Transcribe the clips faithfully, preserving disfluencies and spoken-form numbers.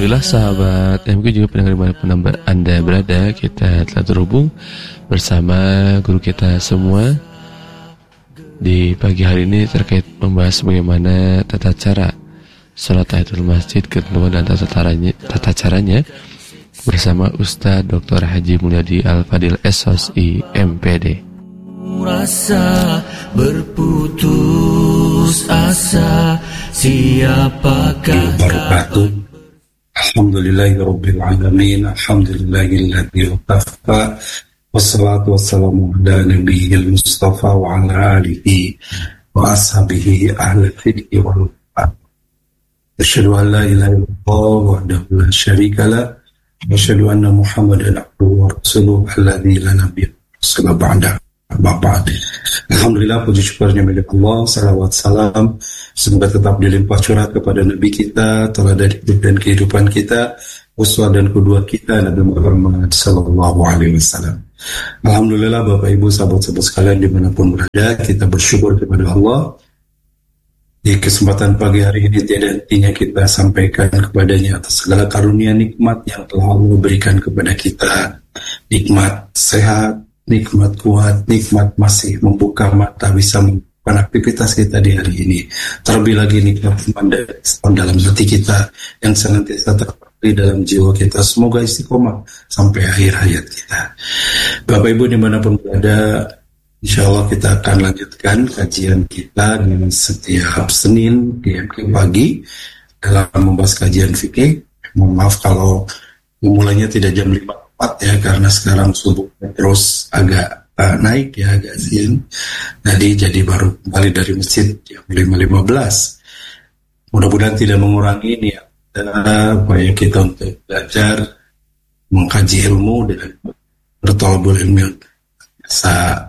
Alhamdulillah sahabat M Q juga pendengar dimanapun Anda berada, kita telah terhubung bersama guru kita semua di pagi hari ini terkait membahas bagaimana tata cara sholat tahiyatul masjid, ketentuan dan tata caranya, tata caranya bersama Ustadz Doktor Haji Mulyadi Al-Fadil S O S I M P D. Rasa berputus asa, siapakah wabarakatuh. Alhamdulillahirabbil alamin, alhamdulillahilladzi waffa, wassalatu wassalamu ala nabiyil mustafa wa ala alihi wa ashabihi ahli fidhi wal wafat. Asyhadu an la ilaha illallah wahdahu la syarika lah, wa asyhadu anna Muhammadan abduhu wa rasuluhu alladzi la nabiyya ba'dahu. Bapak, alhamdulillah, puji syukurnya milik Allah, salawat salam semoga tetap dilimpah curah kepada Nabi kita, teladan hidup dan kehidupan kita, uswah dan kedua kita, Nabi Muhammad Sallallahu Alaihi Wasallam. Alhamdulillah, Bapak Ibu sahabat-sahabat sekalian dimanapun berada, kita bersyukur kepada Allah di kesempatan pagi hari ini tiada hentinya kita sampaikan kepadanya atas segala karunia nikmat yang telah Allah berikan kepada kita, nikmat sehat, nikmat kuat, nikmat masih membuka mata, bisa melakukan aktivitas kita di hari ini. Terlebih lagi nikmat iman dan Islam dalam hati kita yang senantiasa terpatri dalam jiwa kita. Semoga istiqomah sampai akhir hayat kita. Bapak Ibu dimanapun berada, insya Allah kita akan lanjutkan kajian kita dengan setiap Senin di M Q pagi dalam membahas kajian fikih. Mohon maaf kalau memulainya tidak jam lima ya, karena sekarang subuh terus agak uh, naik ya, agak siang. Jadi jadi baru kembali dari masjid jam lima lima belas. Mudah-mudahan tidak mengurangi ini ya, upaya kita untuk belajar, mengkaji ilmu dan bertolabul ilmi, bisa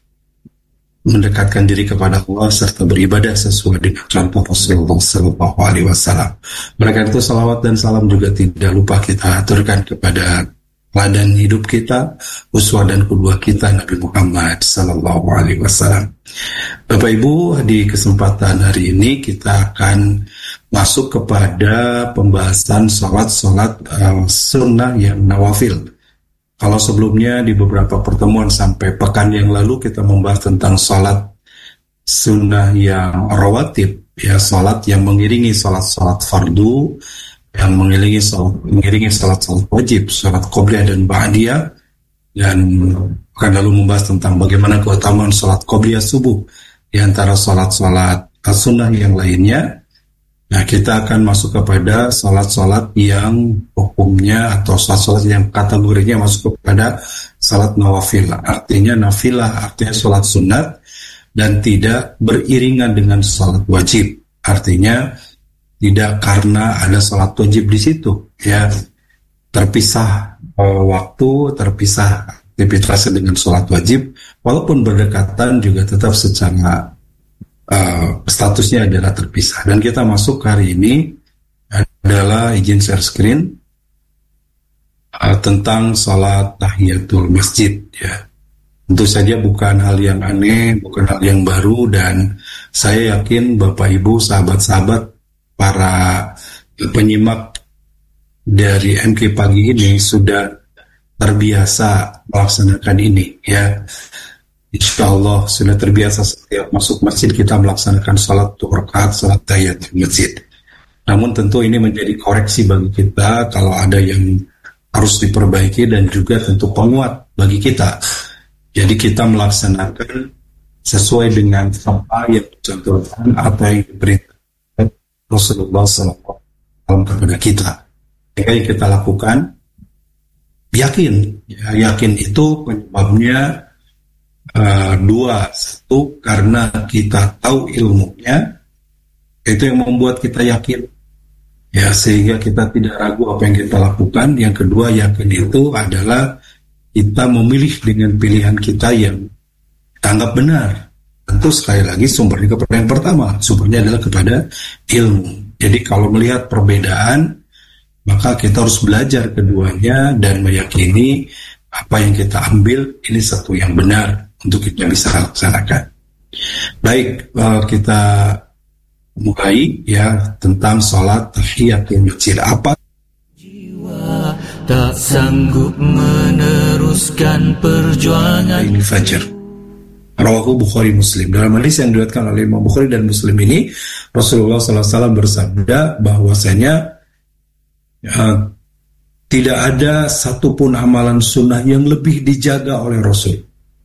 mendekatkan diri kepada Allah serta beribadah sesuai dengan contoh Rasulullah Sallallahu Alaihi Wasallam. Mereka itu salawat dan salam juga tidak lupa kita aturkan kepada teladan hidup kita, uswah dan kedua kita, Nabi Muhammad Sallallahu Alaihi Wasallam. Bapak Ibu, di kesempatan hari ini kita akan masuk kepada pembahasan sholat-sholat uh, sunnah yang nawafil. Kalau sebelumnya di beberapa pertemuan sampai pekan yang lalu kita membahas tentang sholat sunnah yang rawatib, ya, sholat yang mengiringi sholat-sholat fardu, yang mengiringi salat, mengiringi salat-salat wajib, salat qobliyah dan ba'diyah, dan akan lalu membahas tentang bagaimana keutamaan salat qobliyah subuh di antara salat-salat sunnah yang lainnya. Nah, kita akan masuk kepada salat-salat yang hukumnya atau salat-salat yang kategorinya masuk kepada salat nawafil. Artinya nafilah, artinya salat sunat dan tidak beriringan dengan salat wajib. Artinya tidak karena ada sholat wajib di situ, ya, terpisah uh, waktu, terpisah aktivitas dengan sholat wajib, walaupun berdekatan juga tetap secara uh, statusnya adalah terpisah. Dan kita masuk hari ini adalah izin share screen uh, tentang sholat tahiyatul masjid, ya. Tentu saja bukan hal yang aneh, bukan hal yang baru, dan saya yakin Bapak Ibu, sahabat-sahabat, para penyimak dari M K pagi ini sudah terbiasa melaksanakan ini, ya. Insya Allah sudah terbiasa setiap masuk masjid kita melaksanakan salat dua rakaat, salat tahiyatul masjid. Namun tentu ini menjadi koreksi bagi kita kalau ada yang harus diperbaiki dan juga tentu penguat bagi kita. Jadi kita melaksanakan sesuai dengan apa yang dicontohkan, apa yang diberitakan Rasulullah Sallallahu Alaihi Wasallam kepada kita. Yang kita lakukan, yakin, ya, yakin itu penyebabnya uh, dua. Satu, karena kita tahu ilmunya, itu yang membuat kita yakin, ya, sehingga kita tidak ragu apa yang kita lakukan. Yang kedua, yakin itu adalah kita memilih dengan pilihan kita yang kita anggap benar. Tentu sekali lagi sumbernya kepada yang pertama, sumbernya adalah kepada ilmu. Jadi kalau melihat perbedaan, maka kita harus belajar keduanya dan meyakini apa yang kita ambil ini satu yang benar untuk kita bisa laksanakan. Baik, kita mulai ya tentang sholat tahiyatul masjid. Apa tak sanggup meneruskan perjuangan. Ini fajar. Rawahu Bukhari Muslim. Dalam hadis yang diriwayatkan oleh Imam Bukhari dan Muslim ini, Rasulullah sallallahu alaihi wasallam bersabda bahwasanya uh, tidak ada satupun amalan sunnah yang lebih dijaga oleh Rasul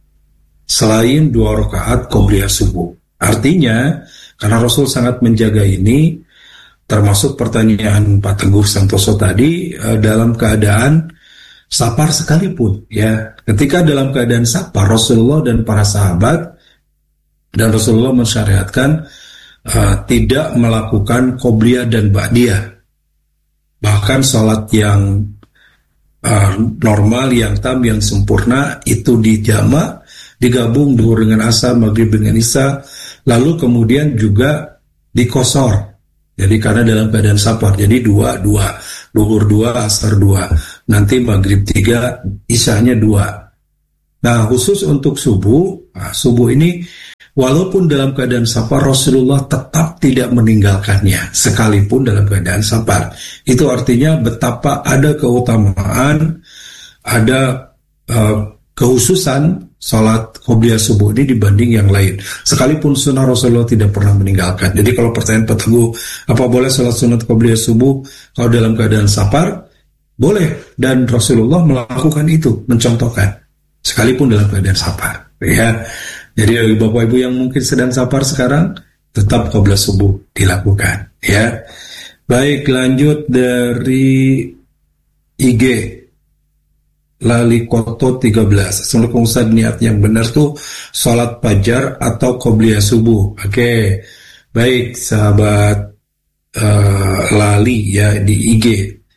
selain dua rakaat qobliyah subuh. Artinya, karena Rasul sangat menjaga ini, termasuk pertanyaan Pak Teguh Santoso tadi, uh, dalam keadaan sapar sekalipun, ya. Ketika dalam keadaan sapar, Rasulullah dan para sahabat dan Rasulullah mensyariatkan uh, tidak melakukan qobliyah dan ba'diyah. Bahkan sholat yang uh, normal, yang tam, yang sempurna itu dijamak, digabung duhur dengan asar, maghrib dengan isya, lalu kemudian juga dikosor. Jadi karena dalam keadaan sapar, jadi dua, dua, duhur dua, asar dua, nanti maghrib tiga, isyanya dua. Nah khusus untuk subuh, nah, subuh ini walaupun dalam keadaan sapar, Rasulullah tetap tidak meninggalkannya, sekalipun dalam keadaan sapar. Itu artinya betapa ada keutamaan, ada uh, kehususan salat qobliyah subuh ini dibanding yang lain. Sekalipun sunnah Rasulullah tidak pernah meninggalkan. Jadi kalau pertanyaan Pak Teguh, apa boleh salat sunat qobliyah subuh kalau dalam keadaan sapar? Boleh, dan Rasulullah melakukan itu, mencontohkan, sekalipun dalam keadaan sapar. Ya, jadi Bapak Ibu yang mungkin sedang sapar sekarang, tetap qobliyah subuh dilakukan. Ya, baik, lanjut dari I G. Lali Koto tiga belas. Assalamualaikum Ustaz, niat yang benar tuh sholat fajar atau qobliyah subuh. Oke, okay. Baik sahabat uh, Lali ya di I G.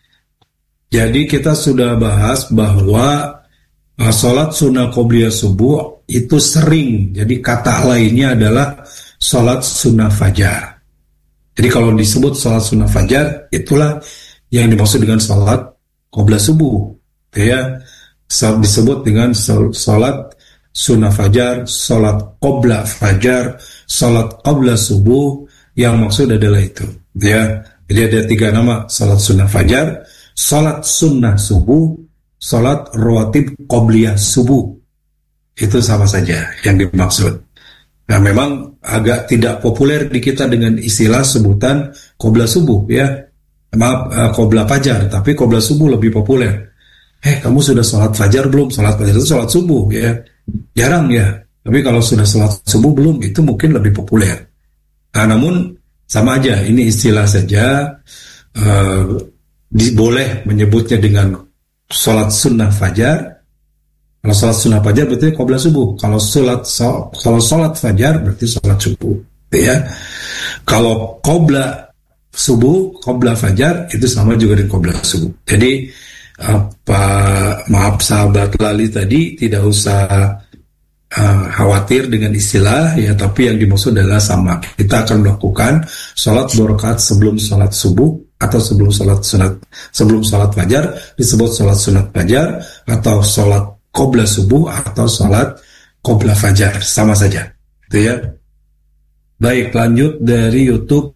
Jadi kita sudah bahas bahwa uh, sholat sunnah qobliyah subuh itu sering. Jadi kata lainnya adalah sholat sunnah fajar. Jadi kalau disebut sholat sunnah fajar, itulah yang dimaksud dengan sholat qobliyah subuh. Ya, disebut dengan sholat sunnah fajar, sholat qobla fajar, sholat qobla subuh, yang maksud adalah itu. Ya, jadi ada tiga nama: sholat sunnah fajar, sholat sunnah subuh, sholat rawatib qobliyah subuh. Itu sama saja yang dimaksud. Nah, memang agak tidak populer di kita dengan istilah sebutan qobla subuh, ya. Maaf, qobla fajar, tapi qobla subuh lebih populer. Eh, kamu sudah sholat fajar belum? Sholat fajar itu sholat subuh, ya. Jarang ya. Tapi kalau sudah sholat subuh belum, itu mungkin lebih populer. Nah, namun sama aja, ini istilah saja. Uh, di, boleh menyebutnya dengan sholat sunnah fajar. Kalau sholat sunnah fajar berarti qobla subuh. Kalau sholat so, kalau sholat fajar berarti sholat subuh, ya. Kalau qobla subuh, qobla fajar itu sama juga dengan qobla subuh. Jadi apa, maaf sahabat Lali tadi, tidak usah uh, khawatir dengan istilah, ya, tapi yang dimaksud adalah sama. Kita akan melakukan sholat dua rakaat sebelum sholat subuh atau sebelum sholat sunat, sebelum sholat fajar disebut sholat sunat fajar, atau sholat qobla subuh atau sholat qobla fajar, sama saja, itu ya. Baik, lanjut dari YouTube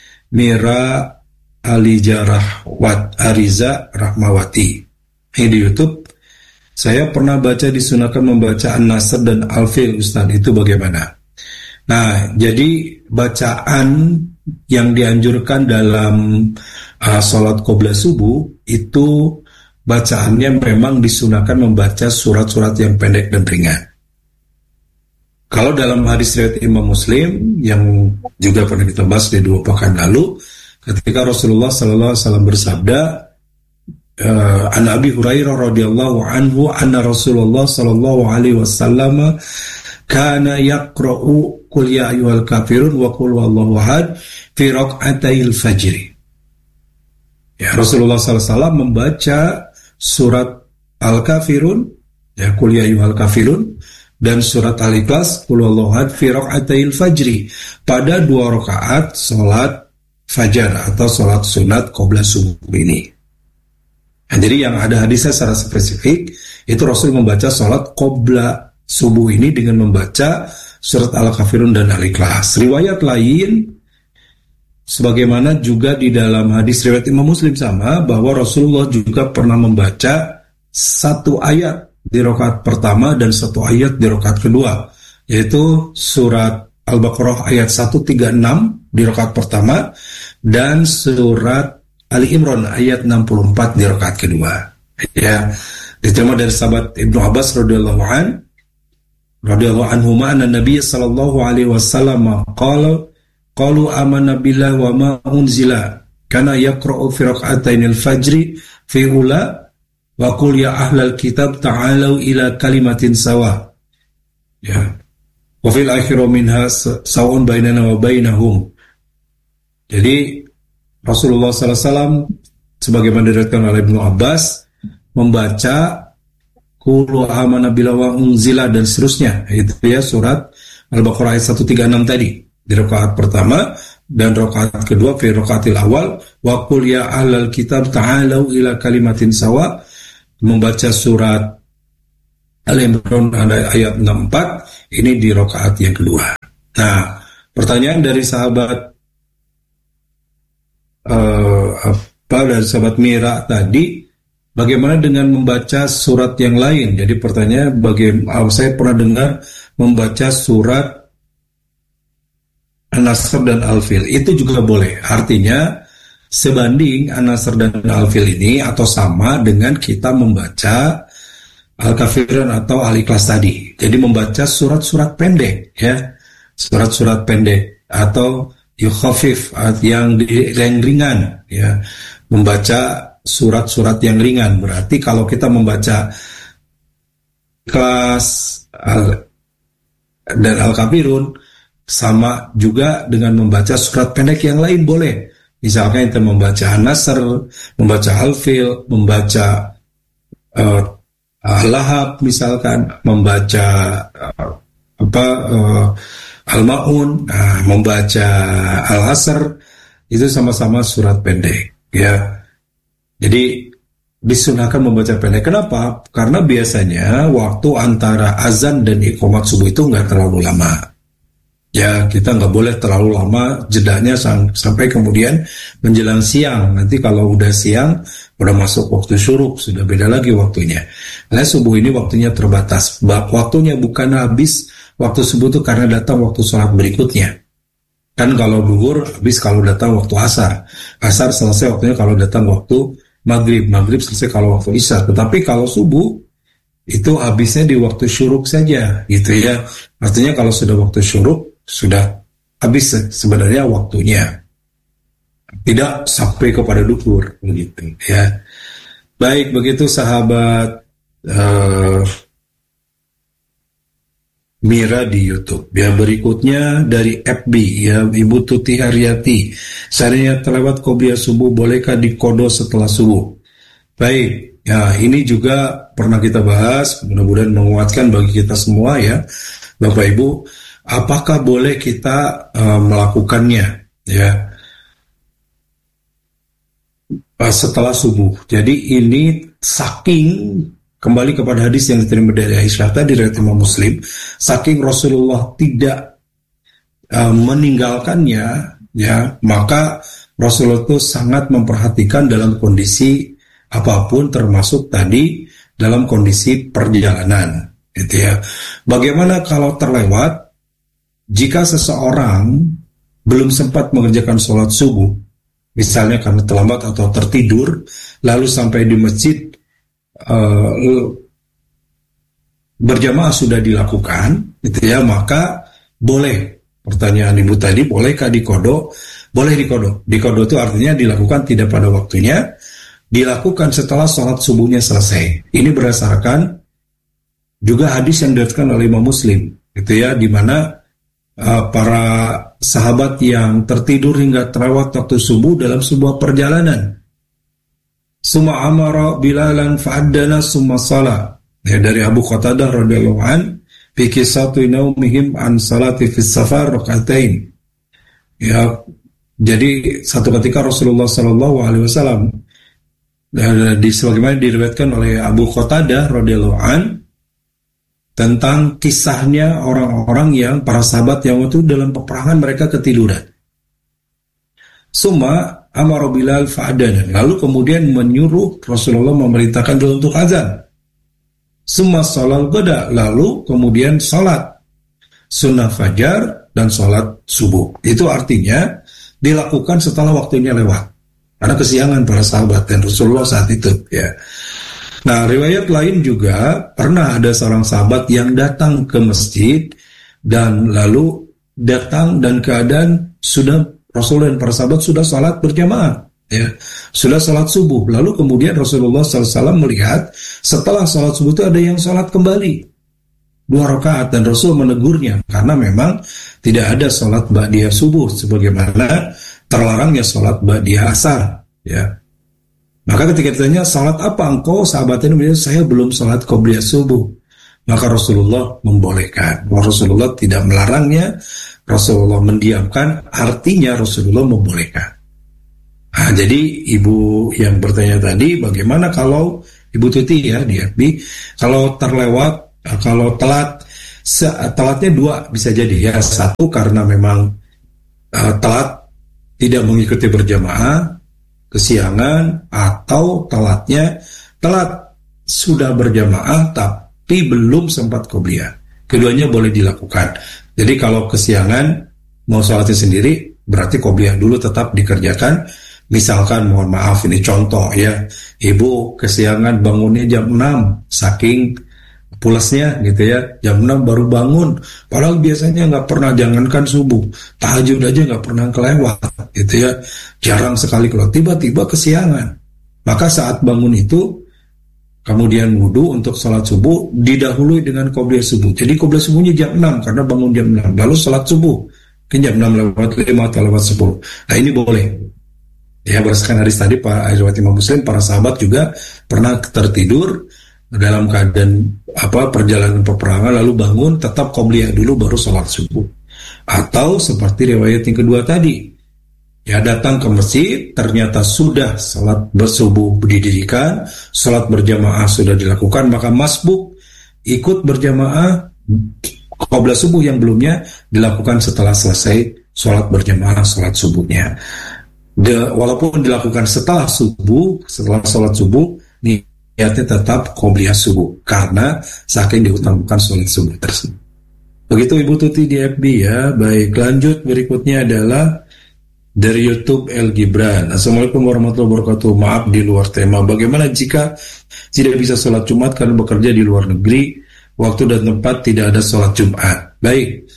Mira Alijarah Wat Ariza Rahmawati. Ini di YouTube. Saya pernah baca disunahkan membaca An-Nasr dan Al-Fil, Ustaz, itu bagaimana? Nah, jadi bacaan yang dianjurkan dalam uh, sholat qobla subuh itu bacaannya memang disunahkan membaca surat-surat yang pendek dan ringan. Kalau dalam hadis riwayat Imam Muslim yang juga pernah kita bahas di dua pekan lalu, ketika Rasulullah sallallahu alaihi wasallam bersabda, uh, an Abi Hurairah radhiyallahu anhu anna Rasulullah sallallahu alaihi wasallam kana yaqra'u qul ya ayyuhal kafirun wa qul huwallahu ahad fi raq'atayil fajr. Ya, Rasulullah sallallahu alaihi wasallam membaca surat Al-Kafirun, ya, qul ya ayyuhal kafirun, dan surat Al-Ikhlas, qul huwallahu ahad fi raq'atayil fajr, pada dua rakaat salat fajar atau sholat sunat qobla subuh ini. Nah, jadi yang ada hadisnya secara spesifik itu Rasul membaca sholat qobla subuh ini dengan membaca surat Al-Kafirun dan Al-Ikhlas. Riwayat lain sebagaimana juga di dalam hadis riwayat Imam Muslim sama, bahwa Rasulullah juga pernah membaca satu ayat di rakaat pertama dan satu ayat di rakaat kedua, yaitu surat Al-Baqarah ayat seratus tiga puluh enam di rakaat pertama dan surat Ali Imran ayat enam puluh empat di rakaat kedua. Ya, diterima dari sahabat Ibnu Abbas radhiyallahu an radhiyallahu anhuma anna Nabi sallallahu alaihi wasallam qala qalu amanna billahi wa ma unzila kana yaqra'u fi rak'atainil fajri fi ula wa qul ya ahlal kitab ta'alu ila kalimatin sawa. Ya. Wa fil akhiru minha sawun bainana wa bainahum. Jadi Rasulullah sallallahu alaihi wasallam sebagaimana diriwayatkan oleh Ibnu Abbas membaca qul amanna billahi wa unzila dan seterusnya, itu ya surat Al-Baqarah ayat seratus tiga puluh enam tadi di rakaat pertama dan rakaat kedua fi rakaatil awal wa qul ya ahlal kitab ta'alu ila kalimatin sawa, membaca surat Al-Imran ayat enam puluh empat ini di rakaat yang kedua. Nah, pertanyaan dari sahabat uh, apa dari sahabat Mira tadi, bagaimana dengan membaca surat yang lain? Jadi pertanyaan, bagaimana saya pernah dengar membaca surat An-Nasr dan Al-Fil, itu juga boleh. Artinya sebanding An-Nasr dan Al-Fil ini atau sama dengan kita membaca Al-Kafirun atau Al-Ikhlas tadi. Jadi membaca surat-surat pendek, ya, surat-surat pendek atau yukhafif yang, yang ringan, ya, membaca surat-surat yang ringan. Berarti kalau kita membaca kelas al- dan Al-Kafirun sama juga dengan membaca surat pendek yang lain boleh. Misalkan kita membaca An-Nasr, membaca Al-Fil, membaca uh, Al-Lahab, misalkan membaca uh, apa uh, Al-Ma'un, uh, membaca Al-Asr, itu sama-sama surat pendek, ya. Jadi disunahkan membaca pendek. Kenapa? Karena biasanya waktu antara azan dan iqamat subuh itu nggak terlalu lama. Ya, kita nggak boleh terlalu lama jedanya sampai kemudian menjelang siang. Nanti kalau udah siang, udah masuk waktu syuruk, sudah beda lagi waktunya. Nah, subuh ini waktunya terbatas. Waktunya bukan habis waktu subuh itu karena datang waktu sholat berikutnya. Kan kalau duhur habis kalau datang waktu asar. Asar selesai waktunya kalau datang waktu maghrib. Maghrib selesai kalau waktu isya. Tetapi kalau subuh itu habisnya di waktu syuruk saja, gitu ya. Artinya kalau sudah waktu syuruk, sudah habis sebenarnya waktunya, tidak sampai kepada duhur, begitu ya. Baik, begitu sahabat uh, Mira di YouTube. Ya, berikutnya dari F B, ya, Ibu Tuti Haryati. Seandainya terlewat qobliyah subuh, bolehkah dikodo setelah subuh? Baik, ya, ini juga pernah kita bahas, mudah-mudahan menguatkan bagi kita semua, ya, Bapak Ibu. Apakah boleh kita uh, melakukannya, ya, setelah subuh? Jadi ini saking, kembali kepada hadis yang diterima dari Aisyah tadi riwayat Imam Muslim, saking Rasulullah tidak uh, meninggalkannya, ya, maka Rasulullah itu sangat memperhatikan dalam kondisi apapun, termasuk tadi dalam kondisi perjalanan, gitu ya. Bagaimana kalau terlewat? Jika seseorang belum sempat mengerjakan sholat subuh, misalnya karena terlambat atau tertidur, lalu sampai di masjid uh, berjamaah sudah dilakukan, gitu ya, maka boleh. Pertanyaan Ibu tadi, bolehkah dikodo? Boleh dikodo. Dikodo itu artinya dilakukan tidak pada waktunya, dilakukan setelah sholat subuhnya selesai. Ini berdasarkan juga hadis yang diriwayatkan oleh Imam Muslim, gitu ya, di mana Uh, para sahabat yang tertidur hingga terlewat waktu subuh dalam sebuah perjalanan. Summa amara Bilalan fa'addana summa salah. Ya, dari Abu Qatadah radhiyallahu an, fi qissati naumihim an salati fis safar rakaatain. Ya, jadi satu ketika Rasulullah sallallahu alaihi wasallam, di sebagaimana diriwayatkan oleh Abu Qatadah radhiyallahu an, tentang kisahnya orang-orang yang para sahabat yang waktu dalam peperangan mereka ketiduran. Summa amara Bilal fa'adana. Lalu kemudian menyuruh Rasulullah memerintahkan Bilal untuk azan. Summa sholal ghada. Lalu kemudian salat sunnah fajar dan salat subuh. Itu artinya dilakukan setelah waktunya lewat. Karena kesiangan para sahabat dan Rasulullah saat itu, ya. Nah, riwayat lain juga pernah ada seorang sahabat yang datang ke masjid dan lalu datang dan keadaan sudah Rasulullah dan para sahabat sudah salat berjamaah, ya, sudah salat subuh. Lalu kemudian Rasulullah shallallahu alaihi wasallam melihat setelah salat subuh itu ada yang salat kembali dua rakaat dan Rasul menegurnya karena memang tidak ada salat ba'diyah subuh sebagaimana terlarangnya salat ba'diyah asar, ya. Maka ketika ditanya salat apa engkau, sahabat ini bilang saya belum salat qobliyah subuh. Maka Rasulullah membolehkan. Rasulullah tidak melarangnya, Rasulullah mendiamkan, artinya Rasulullah membolehkan. Nah, jadi ibu yang bertanya tadi, bagaimana kalau Ibu Tuti ya di F B, kalau terlewat, kalau telat, telatnya dua bisa jadi ya. Satu karena memang uh, telat tidak mengikuti berjamaah, kesiangan, atau telatnya telat sudah berjamaah tapi belum sempat qobliyah. Keduanya boleh dilakukan. Jadi kalau kesiangan mau sholatnya sendiri, berarti qobliyah dulu tetap dikerjakan. Misalkan mohon maaf ini contoh ya, ibu kesiangan bangunnya jam enam saking pulasnya gitu ya, jam enam baru bangun, padahal biasanya nggak pernah, jangankan subuh, tahajud aja nggak pernah kelewat gitu ya, jarang sekali kalau tiba-tiba kesiangan. Maka saat bangun itu kemudian wudu untuk sholat subuh didahului dengan qobliyah subuh. Jadi qobliyah subuhnya jam enam karena bangun jam enam, lalu sholat subuh ke jam enam lewat lima atau lewat sepuluh. Nah ini boleh ya, berdasarkan hadis tadi Pak riwayat Imam Muslim, para sahabat juga pernah tertidur dalam keadaan apa perjalanan peperangan lalu bangun, tetap qobliyah dulu baru sholat subuh. Atau seperti riwayat yang kedua tadi, ya datang ke masjid ternyata sudah sholat bersubuh didirikan, sholat berjamaah sudah dilakukan, maka masbuk ikut berjamaah qobliyah subuh yang belumnya dilakukan setelah selesai sholat berjamaah sholat subuhnya. De, walaupun dilakukan setelah subuh, setelah sholat subuh, nih niatnya tetap qobliyah subuh karena saking diutamakan sholat subuh tersebut. Begitu Ibu Tuti di F B ya. Baik, lanjut berikutnya adalah dari YouTube El Gibran. Assalamualaikum warahmatullahi wabarakatuh. Maaf di luar tema. Bagaimana jika tidak bisa sholat Jumat karena bekerja di luar negeri, waktu dan tempat tidak ada sholat Jumat? Baik,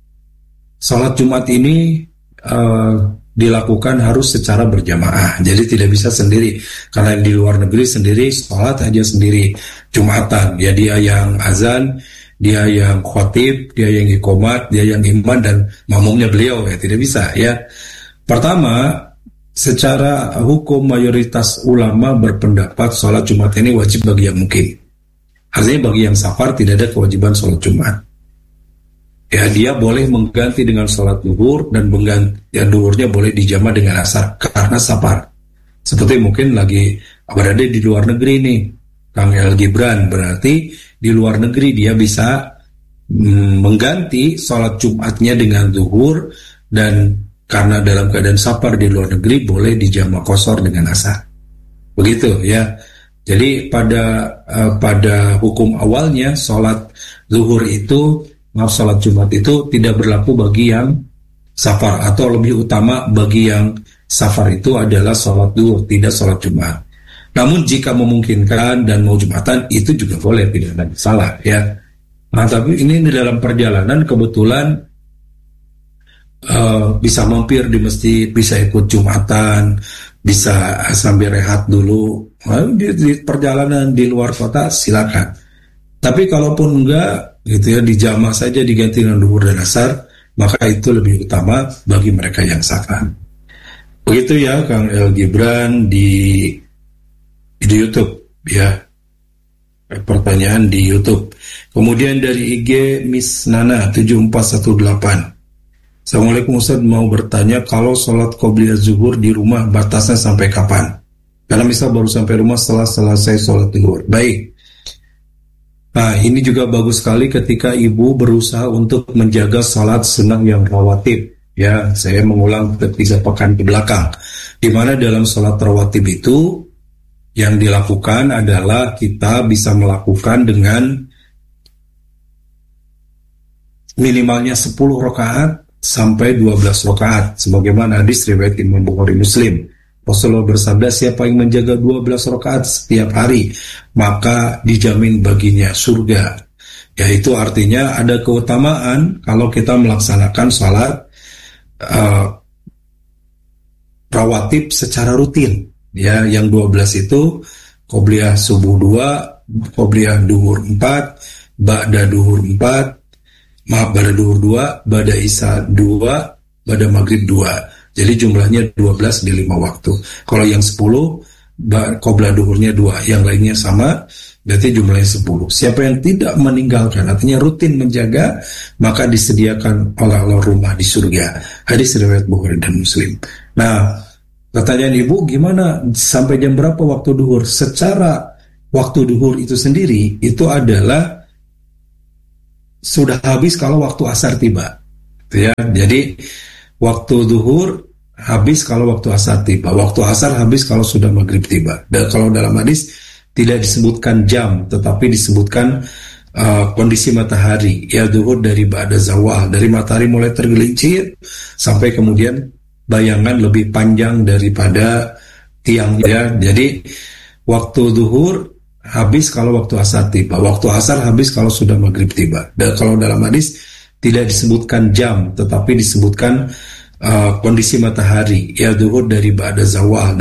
sholat Jumat ini uh, dilakukan harus secara berjamaah, jadi tidak bisa sendiri. Karena di luar negeri sendiri, sholat aja sendiri Jumatan, ya dia yang azan, dia yang khotib, dia yang iqomat, dia yang imam dan makmumnya beliau, ya tidak bisa ya. Pertama, secara hukum mayoritas ulama berpendapat sholat Jumat ini wajib bagi yang mukim. Artinya bagi yang safar tidak ada kewajiban sholat Jumat. Ya dia boleh mengganti dengan sholat duhur dan mengganti ya, duhurnya boleh dijama dengan asar karena safar. Seperti mungkin lagi berada di luar negeri nih, Kang El Gibran, berarti di luar negeri dia bisa mm, mengganti sholat Jumatnya dengan duhur, dan karena dalam keadaan safar di luar negeri boleh dijama qosor dengan asar. Begitu ya. Jadi pada uh, pada hukum awalnya sholat zuhur itu maaf sholat Jumat itu tidak berlaku bagi yang safar, atau lebih utama bagi yang safar itu adalah sholat duhur, tidak sholat Jumat. Namun jika memungkinkan dan mau Jumatan itu juga boleh, tidak ada salah ya. Nah tapi ini di dalam perjalanan kebetulan uh, bisa mampir di masjid, bisa ikut Jumatan, bisa sambil rehat dulu. Nah, di, di perjalanan di luar kota silakan. Tapi kalaupun enggak gitu ya, dijama saja diganti dengan duhur dan asar, maka itu lebih utama bagi mereka yang safar. Begitu ya Kang El Gibran di di YouTube ya, pertanyaan di YouTube. Kemudian dari I G Miss Nana tujuh empat satu delapan. Assalamualaikum Ustaz, mau bertanya kalau sholat qobliyah zuhur di rumah batasnya sampai kapan? Karena misal baru sampai rumah setelah selesai sholat zuhur. Baik. Nah ini juga bagus sekali ketika ibu berusaha untuk menjaga salat sunnah yang rawatib, Ya, saya mengulang tiga pekan ke belakang, di mana dalam sholat rawatib itu yang dilakukan adalah kita bisa melakukan dengan minimalnya sepuluh rakaat sampai dua belas rakaat, sebagaimana hadis riwayat Imam Bukhari Muslim. Rasulullah bersabda, siapa yang menjaga dua belas rakaat setiap hari, maka dijamin baginya surga. Yaitu artinya ada keutamaan kalau kita melaksanakan sholat uh, rawatib secara rutin. Ya, yang dua belas itu qobliyah subuh dua, qobliyah duhur empat, ba'da duhur empat, maaf ba'da duhur dua, ba'da isya dua, ba'da maghrib dua. Jadi jumlahnya dua belas di lima waktu. Kalau yang sepuluh, qobla duhurnya dua, yang lainnya sama, berarti jumlahnya sepuluh. Siapa yang tidak meninggalkan, artinya rutin menjaga, maka disediakan oleh Allah rumah di surga. Hadis riwayat Bukhari dan Muslim. Nah, pertanyaan ibu, gimana sampai jam berapa waktu duhur? Secara waktu duhur itu sendiri, itu adalah sudah habis kalau waktu asar tiba. Ya, jadi waktu duhur habis kalau waktu asar tiba. Waktu asar habis kalau sudah maghrib tiba. Dan kalau dalam hadis tidak disebutkan jam, tetapi disebutkan uh, kondisi matahari. Ya, duhur dari ba'da zawal, dari matahari mulai tergelincir sampai kemudian bayangan lebih panjang daripada tiangnya. Jadi waktu duhur habis kalau waktu asar tiba. Waktu asar habis kalau sudah maghrib tiba. Dan kalau dalam hadis tidak disebutkan jam, tetapi disebutkan uh, kondisi matahari. Ya, duhur dari ba'da zawal,